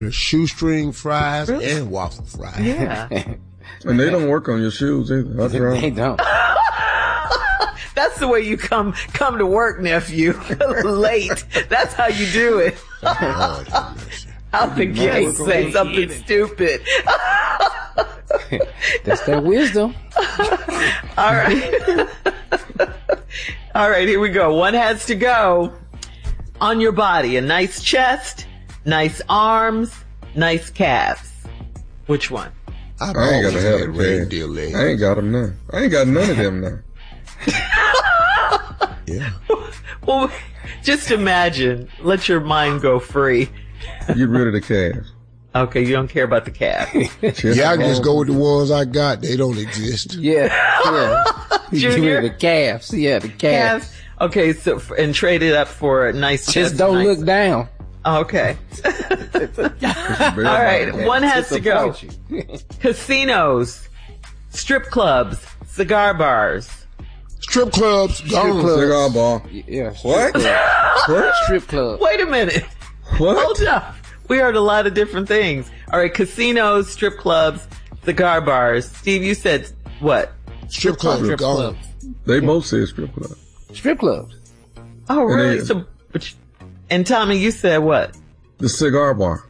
shoestring fries and waffle fries. Yeah. And they don't work on your shoes either. That's right. They don't. That's the way you come to work, nephew. Late. That's how you do it. Lord have mercy. Out the gate, say something stupid. That's that wisdom. All right. All right, here we go. One has to go. On your body, a nice chest, nice arms, nice calves. Which one? I've I ain't always got to have had a reindeer calf. legs. I ain't got them now. I ain't got none of them now. Yeah. Well, just imagine. Let your mind go free. Get rid of the calves. Okay, you don't care about the calf. Yeah, I can just go with the ones I got. They don't exist. Yeah. Junior? The calves. Yeah, the calves. Calves. Okay, so and trade it up for a nice Just chest, don't nice- look down. Okay. All right, one has to go. Casinos, strip clubs, cigar bars. Strip clubs, gone. Cigar bar. Yeah. What? What? Strip club. Wait a minute. What? Hold up. We heard a lot of different things. All right, casinos, strip clubs, cigar bars. Steve, you said what? Strip clubs, Strip gone. club. They both said strip club. Strip clubs. Oh, really? And So, and Tommy, you said what? The cigar bar.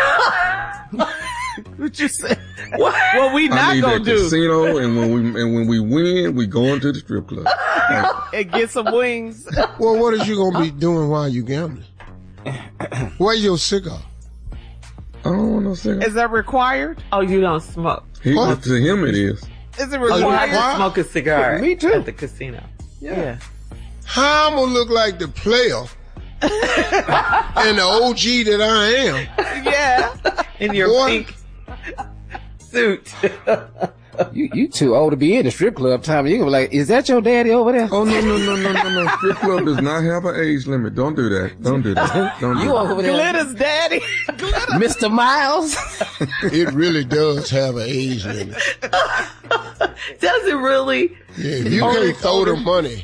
What you say? What? What we I not need gonna that do casino, and when we win, we go into the strip club. and get some wings. Well, what is you gonna be doing while you gambling? Where's your cigar? I don't want no cigar. Is that required? Oh, you don't smoke. What? To him, it is. Is it Oh, you have required? to smoke a cigar Me too. at the casino. Yeah. How I'm gonna look like the player and the OG that I am? Yeah. In your Boy. pink suit. You too old to be in the strip club, Tommy. You gonna be like, is that your daddy over there? Oh, no. Strip club does not have an age limit. Don't do that. Don't do that. Don't do You that. over there, Glitter's daddy. Glitter. Mr. Miles? It really does have an age limit. Does it really? Yeah, if you can't throw the money,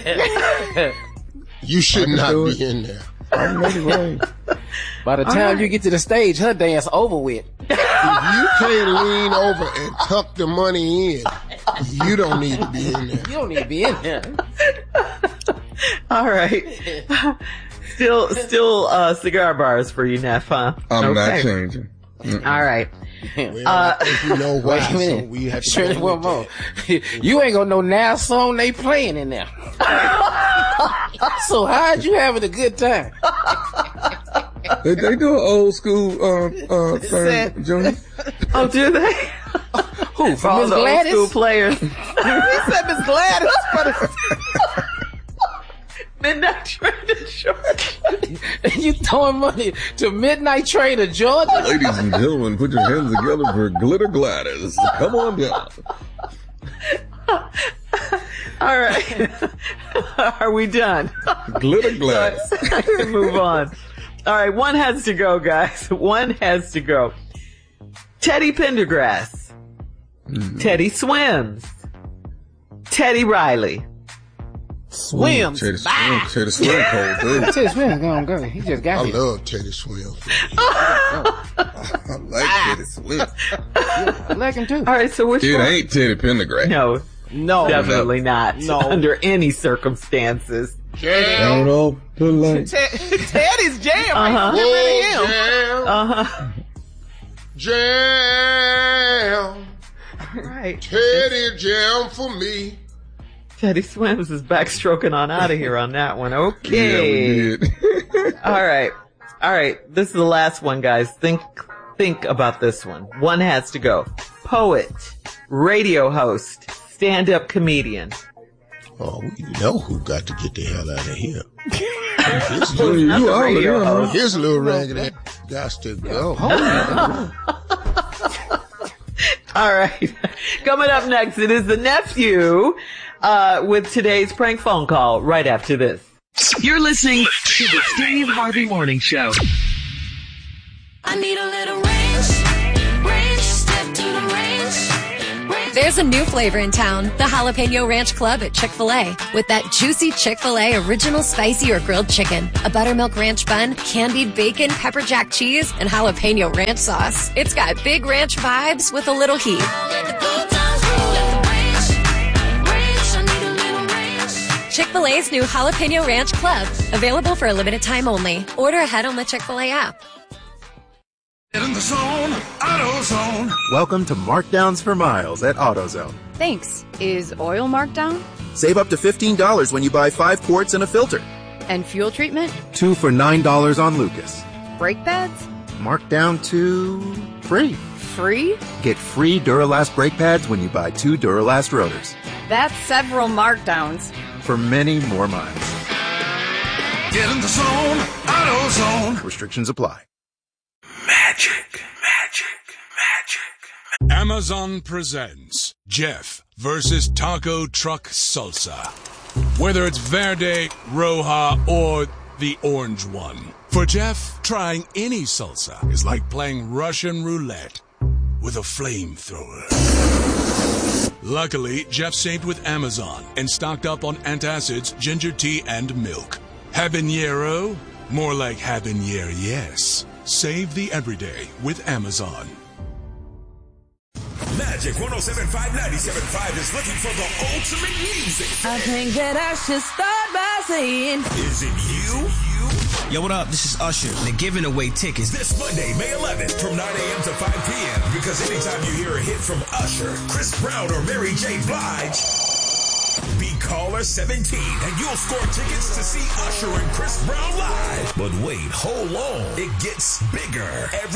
you should not do be in there. I'm ready, right. By the time you get to the stage, her dance over with. If you can't lean over and tuck the money in, you don't need to be in there. You don't need to be in there. All right. Still, cigar bars for you, Neff, huh? I'm not Okay. changing. All right. Well, I think we know why, Wait a minute. so we have to Shirley, go one with more. that. You ain't gonna know now song they playing in there. So how'd you having a good time? They do an old school thing, Junior. Oh, do they? Who? For From all Miss the old Gladys? school players. He said Miss Gladys. But Midnight Train to Georgia. You throwing money to Midnight Train to Georgia? Ladies and gentlemen, put your hands together for Glitter Gladys. Come on down. All right. Are we done? Glitter Gladys. I can move on. All right. One has to go, guys. One has to go. Teddy Pendergrass. Teddy Swims. Teddy Riley. swims. Teddy Swim cold, too. Teddy Swims gonna go. He just got I here. love Teddy Swims. I like Teddy Swim. I like him too. All right. So which It one? ain't Teddy Pendergrass. No, No. definitely not. No. Under any circumstances. Jam, Turn off the lights. Teddy's jam. Uh-huh. Right? Really him. jam, Uh-huh. jam, Right. Teddy jam for me. Teddy Swims is backstroking on out of here on that one. Yeah, Okay. we did. All right. This is the last one, guys. Think about this one. One has to go. Poet, radio host, stand-up comedian. Oh, we know who got to get the hell out of here. Junior, you all of radio them, huh? host. Here's a little raggedy got to go. All right. Coming up next, it is the nephew with today's prank phone call right after this. You're listening to the Steve Harvey Morning Show. I need a little range, step to the range. There's There's a new flavor in town, the Jalapeno Ranch Club at Chick-fil-A. With that juicy Chick-fil-A original spicy or grilled chicken, a buttermilk ranch bun, candied bacon, pepper jack cheese, and jalapeno ranch sauce. It's got big ranch vibes with a little heat. Chick-fil-A's new Jalapeno Ranch Club. Available for a limited time only. Order ahead on the Chick-fil-A app. Get in the zone, AutoZone. Welcome to Markdowns for Miles at AutoZone. Thanks. Is oil marked down? Save up to $15 when you buy 5 quarts and a filter. And fuel treatment? 2 for $9 on Lucas. Brake pads? Marked down to free. Free? Get free Duralast brake pads when you buy 2 Duralast rotors. That's several markdowns. For many more miles. Get in the zone, AutoZone. Restrictions apply. Magic. Amazon presents Jeff versus Taco Truck Salsa. Whether it's Verde, Roja, or the orange one. For Jeff, trying any salsa is like playing Russian roulette with a flamethrower. Luckily, Jeff saved with Amazon and stocked up on antacids, ginger tea, and milk. Habanero? More like habanero, yes. Save the everyday with Amazon. Magic 107.5, 97.5 is looking for the ultimate music. I think that I should start by saying, is it you? Yo, what up? This is Usher. They're giving away tickets This Monday, May 11th, from 9 a.m. to 5 p.m. Because anytime you hear a hit from Usher, Chris Brown, or Mary J. Blige, be caller 17 and you'll score tickets to see Usher and Chris Brown live. But wait, hold on. It gets bigger.